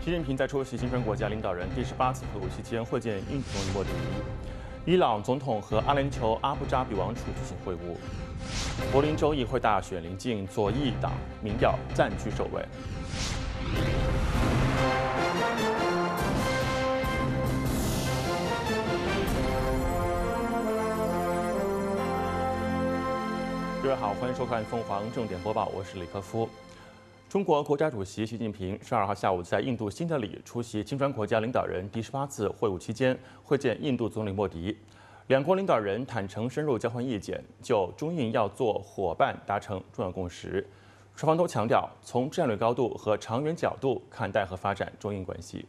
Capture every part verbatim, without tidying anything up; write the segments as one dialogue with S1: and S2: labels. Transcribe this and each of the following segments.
S1: 习近平在出席金砖国家领导人第十八次会晤期间会见印度总理莫迪。伊朗总统和阿联酋阿布扎比王储举行会晤。柏林州议会大选临近，左翼党民调暂居首位。各位好，欢迎收看凤凰重点播报，我是李克夫。中国国家主席习近平十二号下午在印度新德里出席金砖国家领导人第十八次会晤期间，会见印度总理莫迪。两国领导人坦诚深入交换意见，就中印要做伙伴达成重要共识。双方都强调从战略高度和长远角度看待和发展中印关系。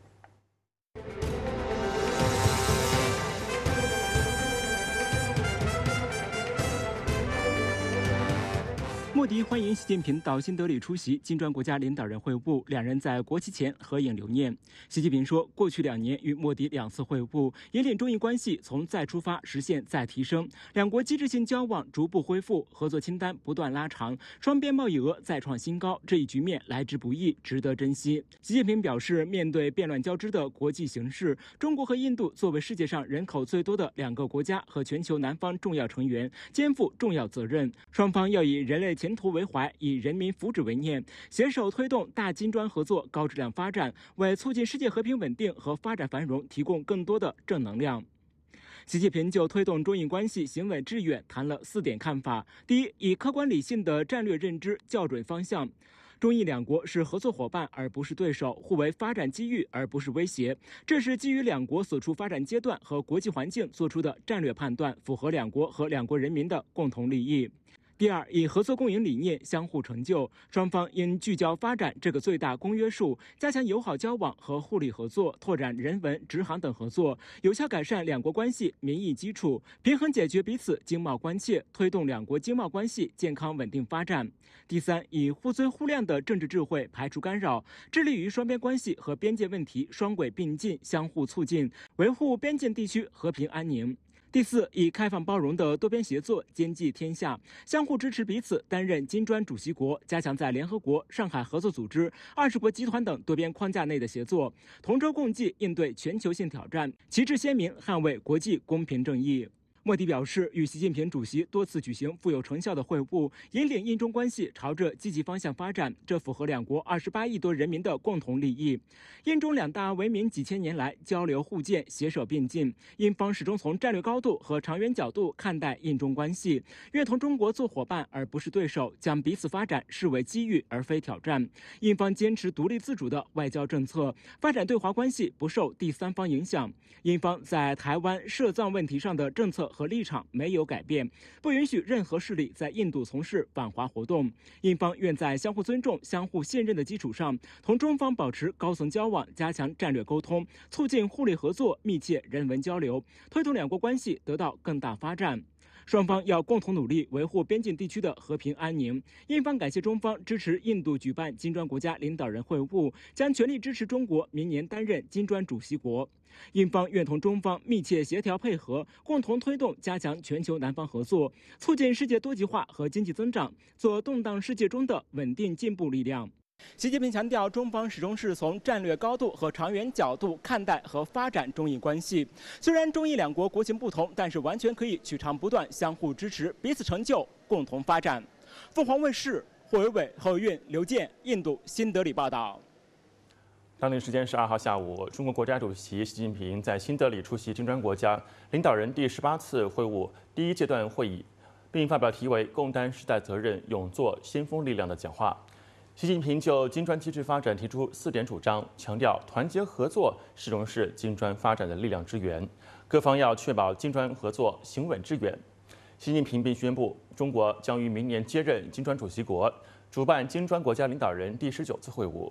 S2: 莫迪欢迎习近平到新德里出席金砖国家领导人会晤，两人在国旗前合影留念。习近平说，过去两年与莫迪两次会晤，引领中印关系从再出发实现再提升，两国机制性交往逐步恢复，合作清单不断拉长，双边贸易额再创新高，这一局面来之不易，值得珍惜。习近平表示，面对变乱交织的国际形势，中国和印度作为世界上人口最多的两个国家和全球南方重要成员，肩负重要责任，双方要以人类前途为怀，以人民福祉为念，携手推动大金砖合作高质量发展，为促进世界和平稳定和发展繁荣提供更多的正能量。习近平就推动中印关系行稳致远谈了四点看法。第一，以客观理性的战略认知校准方向。中印两国是合作伙伴而不是对手，互为发展机遇而不是威胁，这是基于两国所处发展阶段和国际环境做出的战略判断，符合两国和两国人民的共同利益。第二，以合作共赢理念相互成就，双方应聚焦发展这个最大公约数，加强友好交往和互利合作，拓展人文、直航等合作，有效改善两国关系民意基础，平衡解决彼此经贸关切，推动两国经贸关系健康稳定发展。第三，以互尊互谅的政治智慧排除干扰，致力于双边关系和边界问题双轨并进，相互促进，维护边境地区和平安宁。第四，以开放包容的多边协作兼济天下，相互支持彼此担任金砖主席国，加强在联合国、上海合作组织、二十国集团等多边框架内的协作，同舟共济应对全球性挑战，旗帜鲜明捍卫国际公平正义。莫迪表示，与习近平主席多次举行富有成效的会晤，引领印中关系朝着积极方向发展，这符合两国二十八亿多人民的共同利益。印中两大为民几千年来交流互鉴、携手并进，印方始终从战略高度和长远角度看待印中关系，愿同中国做伙伴而不是对手，将彼此发展视为机遇而非挑战。印方坚持独立自主的外交政策，发展对华关系不受第三方影响。印方在台湾涉藏问题上的政策和立场没有改变，不允许任何势力在印度从事反华活动。印方愿在相互尊重、相互信任的基础上，同中方保持高层交往，加强战略沟通，促进互利合作、密切人文交流，推动两国关系得到更大发展。双方要共同努力维护边境地区的和平安宁。印方感谢中方支持印度举办金砖国家领导人会晤，将全力支持中国明年担任金砖主席国。印方愿同中方密切协调配合，共同推动加强全球南方合作，促进世界多极化和经济增长，做动荡世界中的稳定进步力量。习近平强调，中方始终是从战略高度和长远角度看待和发展中印关系。虽然中印两国国情不同，但是完全可以取长补短，相互支持，彼此成就，共同发展。凤凰卫视霍维伟、何运、刘健，印度新德里报道。
S1: 当地时间十二号下午，中国国家主席习近平在新德里出席金砖国家领导人第十八次会晤第一阶段会议，并发表题为“共担时代责任，勇做先锋力量”的讲话。习近平就金砖机制发展提出四点主张，强调团结合作始终是金砖发展的力量之源，各方要确保金砖合作行稳致远。习近平并宣布，中国将于明年接任金砖主席国，主办金砖国家领导人第十九次会晤。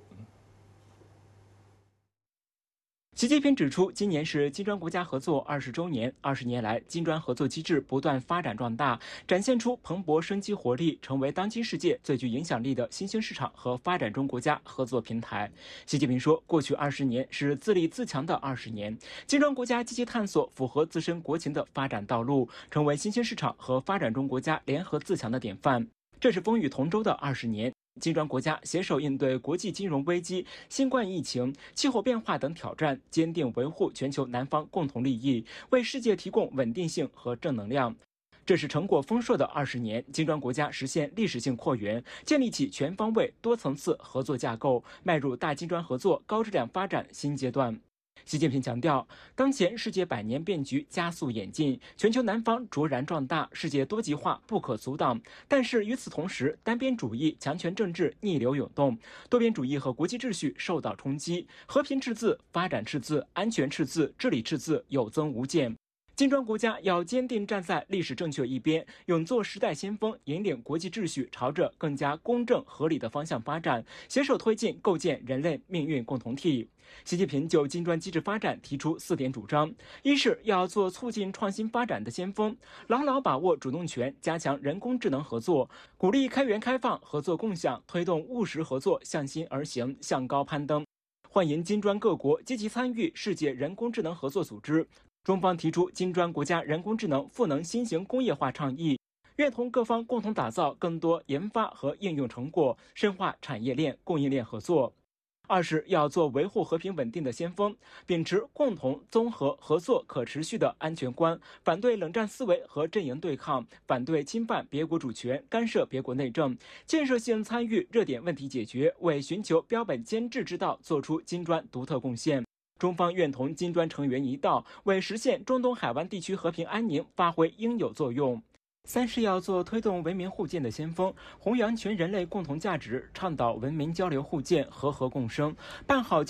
S2: 习近平指出，今年是金砖国家合作二十周年，二十年来，金砖合作机制不断发展壮大，展现出蓬勃生机活力，成为当今世界最具影响力的新兴市场和发展中国家合作平台。习近平说，过去二十年是自立自强的二十年，金砖国家积极探索符合自身国情的发展道路，成为新兴市场和发展中国家联合自强的典范。这是风雨同舟的二十年。 金砖国家携手应对国际金融危机、新冠疫情、气候变化等挑战，坚定维护全球南方共同利益，为世界提供稳定性和正能量。这是成果丰硕的二十年，金砖国家实现历史性扩员，建立起全方位、多层次合作架构，迈入大金砖合作高质量发展新阶段。习近平强调，当前世界百年变局加速演进，全球南方卓然壮大，世界多极化不可阻挡。但是与此同时，单边主义、强权政治逆流涌动，多边主义和国际秩序受到冲击，和平赤字、发展赤字、安全赤字、治理赤字有增无减。金砖国家要坚定站在历史正确一边，勇做时代先锋，引领国际秩序朝着更加公正合理的方向发展，携手推进构建人类命运共同体。习近平就金砖机制发展提出四点主张：一是要做促进创新发展的先锋，牢牢把握主动权，加强人工智能合作，鼓励开源开放、合作共享，推动务实合作向心而行、向高攀登。欢迎金砖各国积极参与世界人工智能合作组织。中方提出金砖国家人工智能赋能新型工业化倡议，愿同各方共同打造更多研发和应用成果，深化产业链、供应链合作。二是要做维护和平稳定的先锋，秉持共同、综合、合作、可持续的安全观，反对冷战思维和阵营对抗，反对侵犯别国主权、干涉别国内政，建设性参与热点问题解决，为寻求标本兼治之道做出金砖独特贡献。中方愿同金砖成员一道，为实现中东海湾地区和平安宁发挥应有作用。三是要做推动文明互鉴的先锋，弘扬全人类共同价值，倡导文明交流互鉴、和合共生，办好